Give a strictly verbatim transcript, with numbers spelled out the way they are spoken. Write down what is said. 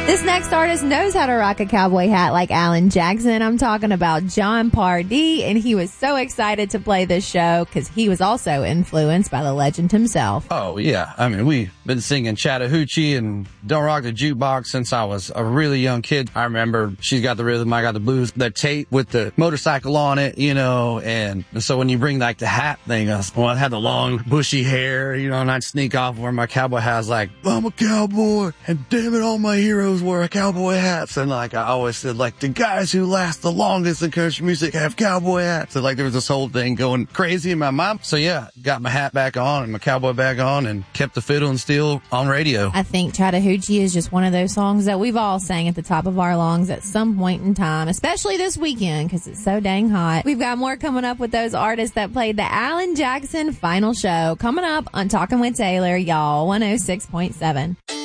This next artist knows how to rock a cowboy hat like Alan Jackson. I'm talking about John Pardee, and he was so excited to play this show because he was also influenced by the legend himself. Oh, yeah. I mean, we've been singing Chattahoochee and Don't Rock the Jukebox since I was a really young kid. I remember She's Got the Rhythm, I Got the Blues, the tape with the motorcycle on it, you know, and so when you bring like the hat thing, I, well, I had the long bushy hair, you know, and I'd sneak off where my cowboy hat was like, I'm a cowboy, and damn it, all my heroes wear cowboy hats. And like I always said, like the guys who last the longest in country music have cowboy hats. So like there was this whole thing going crazy in my mind. So yeah, got my hat back on and my cowboy back on and kept the fiddle and steel on radio. I think Chattahoochee is just one of those songs that we've all sang at the top of our lungs at some point in time, especially this weekend because it's so dang hot. We've got more coming up with those artists that played the Alan Jackson final show coming up on Talking with Taylor, y'all, one oh six point seven.